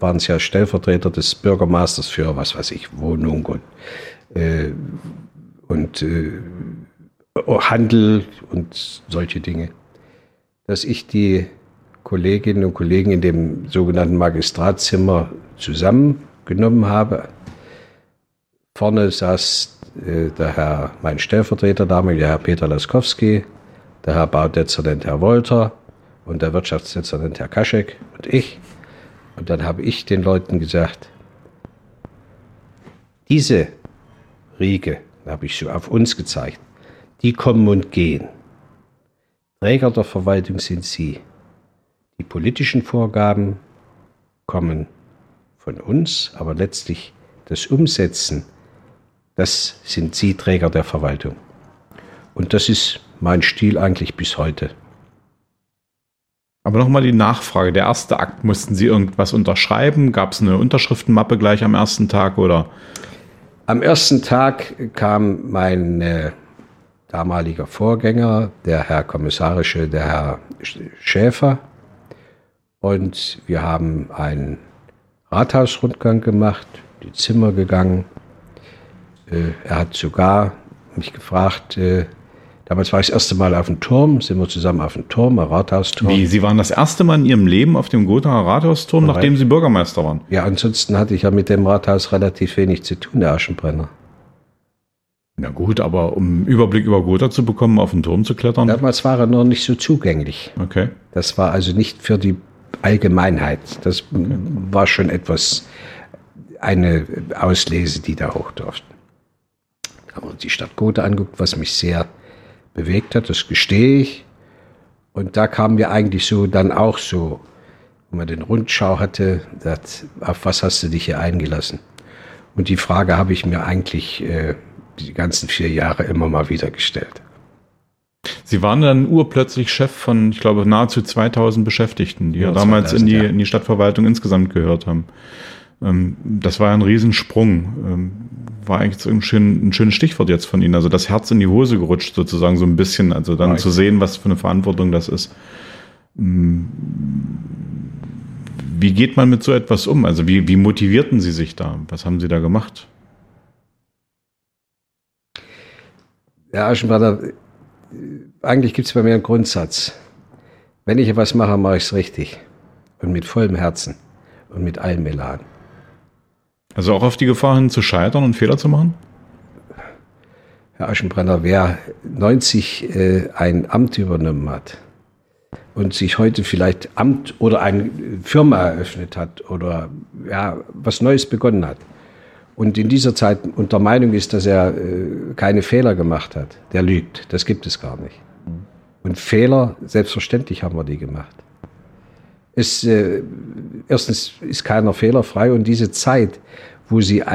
waren Sie ja Stellvertreter des Bürgermeisters für, was weiß ich, Wohnung und Handel und solche Dinge, dass ich die Kolleginnen und Kollegen in dem sogenannten Magistratszimmer zusammengenommen habe. Vorne saß mein Stellvertreter damals, der Herr Peter Laskowski, der Herr Baudezernent Herr Wolter und der Wirtschaftsdezernent Herr Kaschek und ich. Und dann habe ich den Leuten gesagt, diese Riege, da habe ich so auf uns gezeigt, die kommen und gehen. Träger der Verwaltung sind Sie. Die politischen Vorgaben kommen von uns, aber letztlich das Umsetzen, das sind Sie Träger der Verwaltung. Und das ist mein Stil eigentlich bis heute. Aber nochmal die Nachfrage. Der erste Akt, mussten Sie irgendwas unterschreiben? Gab es eine Unterschriftenmappe gleich am ersten Tag, oder? Am ersten Tag kam mein damaliger Vorgänger, der Herr Kommissarische, der Herr Schäfer. Und wir haben einen Rathausrundgang gemacht, die Zimmer gegangen. Er hat sogar mich gefragt, damals war ich das erste Mal auf dem Turm, sind wir zusammen auf dem Turm, am Rathausturm. Wie, Sie waren das erste Mal in Ihrem Leben auf dem Gothaer Rathausturm, nachdem Sie Bürgermeister waren? Ja, ansonsten hatte ich ja mit dem Rathaus relativ wenig zu tun, der Aschenbrenner. Na gut, aber um einen Überblick über Gotha zu bekommen, auf den Turm zu klettern? Damals war er noch nicht so zugänglich. Okay. Das war also nicht für die Allgemeinheit. Das war schon eine Auslese, die da hoch durften. Da haben wir uns die Stadt Gotha angeguckt, was mich sehr bewegt hat, das gestehe ich. Und da kamen wir eigentlich so dann auch so, wenn man den Rundschau hatte, auf was hast du dich hier eingelassen? Und die Frage habe ich mir eigentlich die ganzen 4 Jahre immer mal wieder gestellt. Sie waren dann urplötzlich Chef von, ich glaube, nahezu 2000 Beschäftigten, die ja damals 2000, in die Stadtverwaltung insgesamt gehört haben. Das war ein Riesensprung. War eigentlich so ein schönes Stichwort jetzt von Ihnen. Also das Herz in die Hose gerutscht sozusagen so ein bisschen. Also dann zu sehen, was für eine Verantwortung das ist. Wie geht man mit so etwas um? Also wie motivierten Sie sich da? Was haben Sie da gemacht? Ja, Aschenbrenner, eigentlich gibt es bei mir einen Grundsatz. Wenn ich etwas mache, mache ich es richtig. Und mit vollem Herzen. Und mit allem Elan. Also auch auf die Gefahr hin zu scheitern und Fehler zu machen? Herr Aschenbrenner, wer 90 ein Amt übernommen hat und sich heute vielleicht Amt oder eine Firma eröffnet hat oder ja, was Neues begonnen hat und in dieser Zeit unter Meinung ist, dass er keine Fehler gemacht hat, der lügt. Das gibt es gar nicht. Und Fehler, selbstverständlich haben wir die gemacht. Erstens ist keiner fehlerfrei und diese Zeit, wo die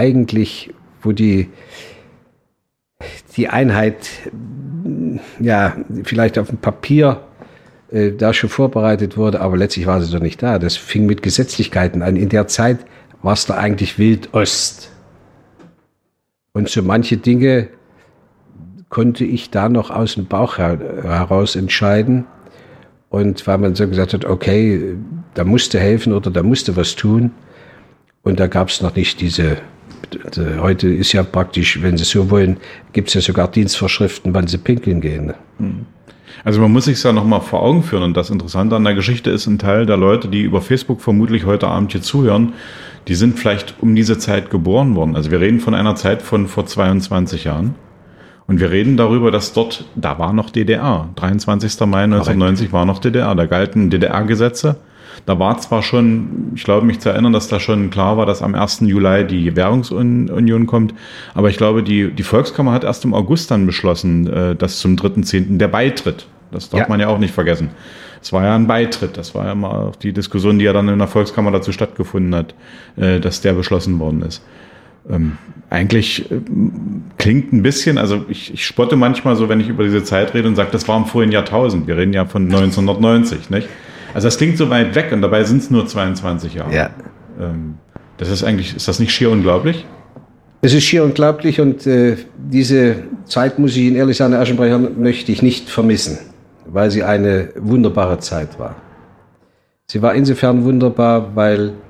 Einheit ja vielleicht auf dem Papier da schon vorbereitet wurde, aber letztlich war sie doch nicht da. Das fing mit Gesetzlichkeiten an. In der Zeit war es da eigentlich Wild Ost. Und so manche Dinge konnte ich da noch aus dem Bauch heraus entscheiden. Und weil man so gesagt hat, okay, da musste helfen oder da musste was tun. Und da gab es noch nicht heute ist ja praktisch, wenn Sie so wollen, gibt es ja sogar Dienstvorschriften, wann Sie pinkeln gehen. Also man muss sich ja nochmal vor Augen führen. Und das Interessante an der Geschichte ist, ein Teil der Leute, die über Facebook vermutlich heute Abend hier zuhören, die sind vielleicht um diese Zeit geboren worden. Also wir reden von einer Zeit von vor 22 Jahren. Und wir reden darüber, dass da war noch DDR. 23. Mai 1990 war noch DDR. Da galten DDR-Gesetze. Da war zwar schon, ich glaube mich zu erinnern, dass da schon klar war, dass am 1. Juli die Währungsunion kommt. Aber ich glaube, die Volkskammer hat erst im August dann beschlossen, dass zum 3.10. der Beitritt. Das darf man ja auch nicht vergessen. Es war ja ein Beitritt. Das war ja mal auch die Diskussion, die ja dann in der Volkskammer dazu stattgefunden hat, dass der beschlossen worden ist. Eigentlich klingt ein bisschen, also ich spotte manchmal so, wenn ich über diese Zeit rede und sage, das war im vorigen Jahrtausend. Wir reden ja von 1990, nicht? Also das klingt so weit weg und dabei sind es nur 22 Jahre. Ja. Ist das nicht schier unglaublich? Es ist schier unglaublich und diese Zeit, muss ich Ihnen ehrlich sagen, Herr Aschenbrenner, möchte ich nicht vermissen, weil sie eine wunderbare Zeit war. Sie war insofern wunderbar, weil